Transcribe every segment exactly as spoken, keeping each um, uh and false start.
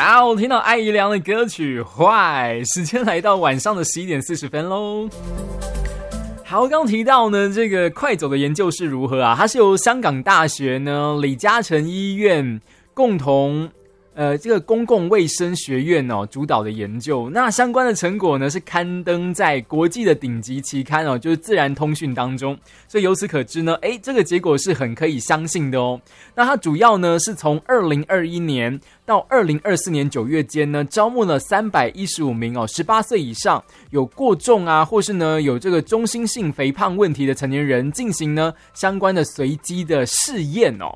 哇，我听到艾怡良的歌曲坏，时间来到晚上的十一点四十分咯。好，刚提到呢，这个快走的研究是如何啊？它是由香港大学呢李嘉诚医院共同呃这个公共卫生学院哦主导的研究。那相关的成果呢是刊登在国际的顶级期刊哦，就是自然通讯当中。所以由此可知呢，诶，这个结果是很可以相信的哦。那它主要呢是从二零二一年到二零二四年九月间呢，招募了三百一十五名哦，十八岁以上有过重啊，或是呢有这个中心性肥胖问题的成年人，进行呢相关的随机的试验哦。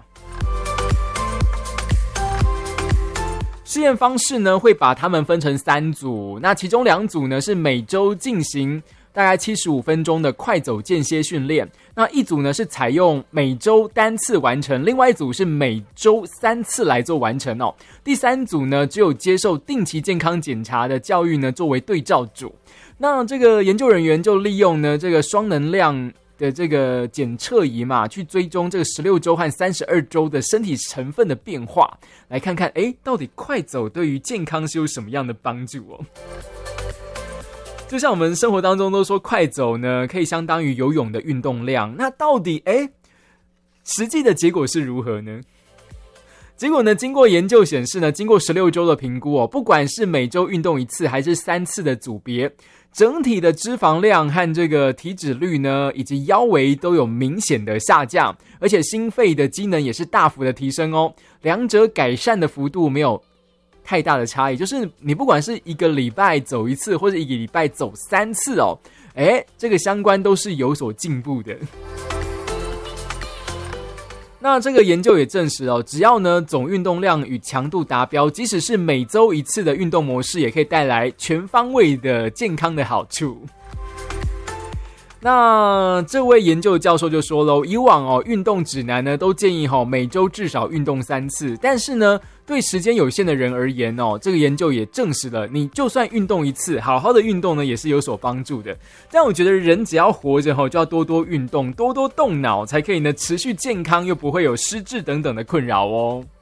试验方式呢，会把他们分成三组，那其中两组呢是每周进行大概七十五分钟的快走间歇训练，那一组呢是采用每周单次完成，另外一组是每周三次来做完成哦。第三组呢只有接受定期健康检查的教育呢作为对照组。那这个研究人员就利用呢这个双能量的这个检测仪嘛，去追踪这个十六周和三十二周的身体成分的变化，来看看诶到底快走对于健康是有什么样的帮助哦。就像我们生活当中都说快走呢可以相当于游泳的运动量，那到底诶实际的结果是如何呢？结果呢，经过研究显示呢，经过十六周的评估哦，不管是每周运动一次还是三次的组别，整体的脂肪量和这个体脂率呢，以及腰围都有明显的下降，而且心肺的机能也是大幅的提升哦。两者改善的幅度没有太大的差异，就是你不管是一个礼拜走一次，或者一个礼拜走三次哦，诶，这个相关都是有所进步的。那这个研究也证实哦，只要呢总运动量与强度达标，即使是每周一次的运动模式，也可以带来全方位的健康的好处。那这位研究教授就说了，以往哦运动指南呢都建议哦每周至少运动三次，但是呢对时间有限的人而言哦，这个研究也证实了，你就算运动一次，好好的运动呢也是有所帮助的。但我觉得人只要活着哦，就要多多运动，多多动脑，才可以呢持续健康，又不会有失智等等的困扰哦。